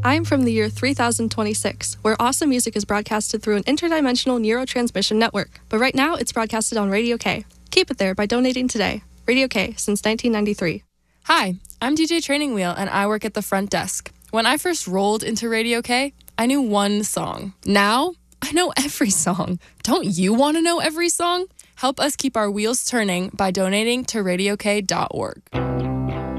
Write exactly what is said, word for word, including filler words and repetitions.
I'm from the year three thousand twenty-six, where awesome music is broadcasted through an interdimensional neurotransmission network. But right now, it's broadcasted on Radio K. Keep it there by donating today. Radio K, since nineteen ninety-three. Hi, I'm D J Training Wheel, and I work at the front desk. When I first rolled into Radio K, I knew one song. Now, I know every song. Don't you want to know every song? Help us keep our wheels turning by donating to radio k dot org.